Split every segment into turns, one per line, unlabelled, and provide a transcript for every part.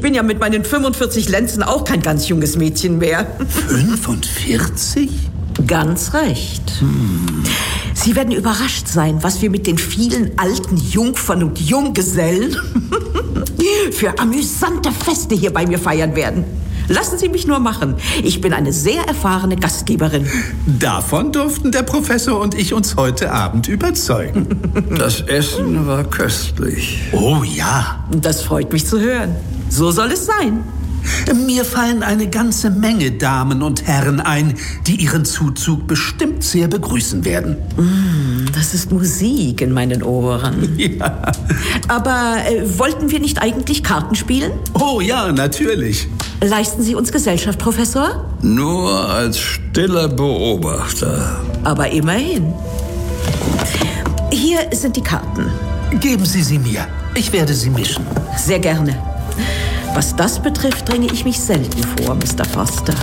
Ich bin ja mit meinen 45 Lenzen auch kein ganz junges Mädchen mehr.
45?
Ganz recht. Sie werden überrascht sein, was wir mit den vielen alten Jungfern und Junggesellen für amüsante Feste hier bei mir feiern werden. Lassen Sie mich nur machen. Ich bin eine sehr erfahrene Gastgeberin.
Davon durften der Professor und ich uns heute Abend überzeugen.
Das Essen war köstlich.
Oh ja.
Das freut mich zu hören. So soll es sein.
Mir fallen eine ganze Menge Damen und Herren ein, die Ihren Zuzug bestimmt sehr begrüßen werden.
Das ist Musik in meinen Ohren.
Ja.
Aber wollten wir nicht eigentlich Karten spielen?
Oh ja, natürlich.
Leisten Sie uns Gesellschaft, Professor?
Nur als stiller Beobachter.
Aber immerhin. Hier sind die Karten.
Geben Sie sie mir. Ich werde sie mischen.
Sehr gerne. Was das betrifft, dränge ich mich selten vor, Mr. Foster.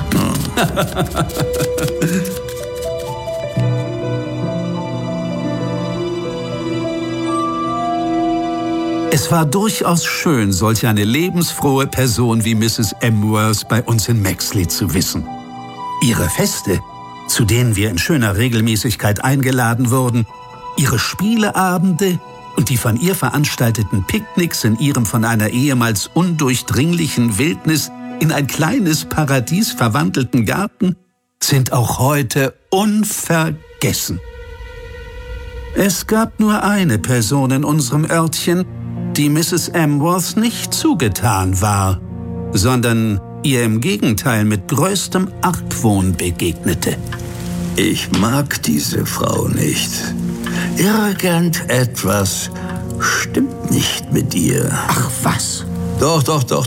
Es war durchaus schön, solch eine lebensfrohe Person wie Mrs. Emworth bei uns in Maxley zu wissen. Ihre Feste, zu denen wir in schöner Regelmäßigkeit eingeladen wurden, ihre Spieleabende und die von ihr veranstalteten Picknicks in ihrem von einer ehemals undurchdringlichen Wildnis in ein kleines Paradies verwandelten Garten sind auch heute unvergessen. Es gab nur eine Person in unserem Örtchen, die Mrs. Emworth nicht zugetan war, sondern ihr im Gegenteil mit größtem Argwohn begegnete.
Ich mag diese Frau nicht. Irgendetwas stimmt nicht mit ihr.
Ach was?
Doch.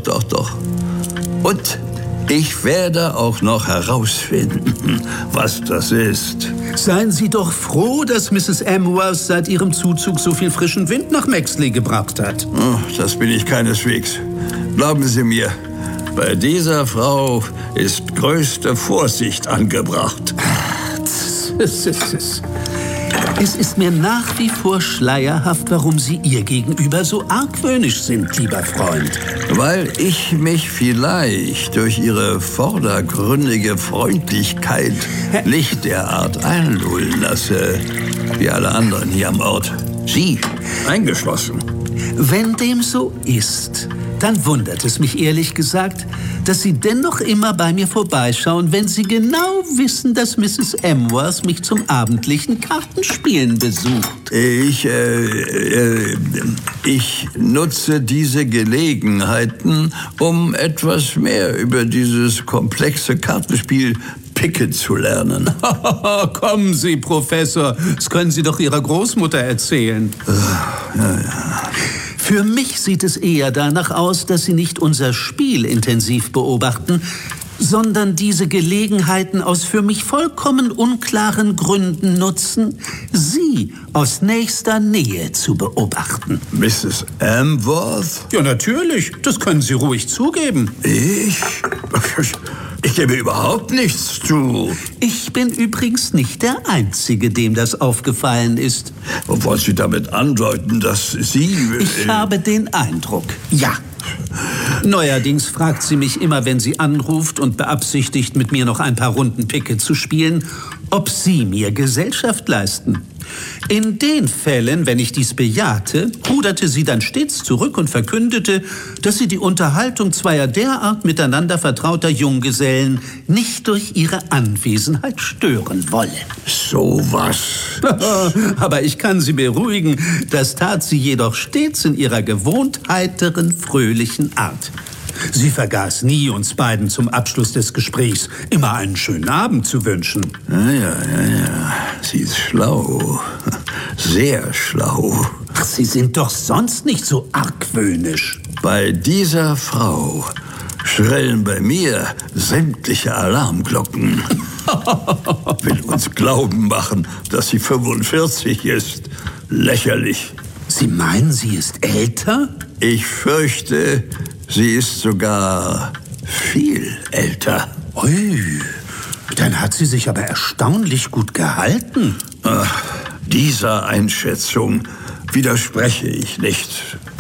Und ich werde auch noch herausfinden, was das ist.
Seien Sie doch froh, dass Mrs. Emworth seit ihrem Zuzug so viel frischen Wind nach Maxley gebracht hat.
Oh, das bin ich keineswegs. Glauben Sie mir, bei dieser Frau ist größte Vorsicht angebracht.
Es ist mir nach wie vor schleierhaft, warum Sie ihr gegenüber so argwöhnisch sind, lieber Freund.
Weil ich mich vielleicht durch ihre vordergründige Freundlichkeit nicht derart einlullen lasse, wie alle anderen hier am Ort. Sie eingeschlossen.
Wenn dem so ist, dann wundert es mich ehrlich gesagt, dass Sie dennoch immer bei mir vorbeischauen, wenn Sie genau wissen, dass Mrs. Emworth mich zum abendlichen Kartenspielen besucht.
Ich nutze diese Gelegenheiten, um etwas mehr über dieses komplexe Kartenspiel Picken zu lernen.
Kommen Sie, Professor, das können Sie doch Ihrer Großmutter erzählen.
Ja.
Für mich sieht es eher danach aus, dass Sie nicht unser Spiel intensiv beobachten, sondern diese Gelegenheiten aus für mich vollkommen unklaren Gründen nutzen, Sie aus nächster Nähe zu beobachten.
Mrs. Emworth?
Ja, natürlich. Das können Sie ruhig zugeben.
Ich gebe überhaupt nichts zu.
Ich bin übrigens nicht der Einzige, dem das aufgefallen ist.
Wollen Sie damit andeuten, dass Sie...
Ich habe den Eindruck, ja. Neuerdings fragt sie mich immer, wenn sie anruft und beabsichtigt, mit mir noch ein paar Runden Picke zu spielen, ob Sie mir Gesellschaft leisten. In den Fällen, wenn ich dies bejahte, ruderte sie dann stets zurück und verkündete, dass sie die Unterhaltung zweier derart miteinander vertrauter Junggesellen nicht durch ihre Anwesenheit stören wolle.
So was.
Aber ich kann Sie beruhigen, das tat sie jedoch stets in ihrer gewohnt heiteren, fröhlichen Art. Sie vergaß nie, uns beiden zum Abschluss des Gesprächs immer einen schönen Abend zu wünschen.
Ja. Sie ist schlau. Sehr schlau.
Ach, Sie sind doch sonst nicht so argwöhnisch.
Bei dieser Frau schrillen bei mir sämtliche Alarmglocken. Will uns glauben machen, dass sie 45 ist. Lächerlich.
Sie meinen, sie ist älter?
Ich fürchte, sie ist sogar viel älter.
Ui, dann hat sie sich aber erstaunlich gut gehalten.
Ach, dieser Einschätzung widerspreche ich nicht.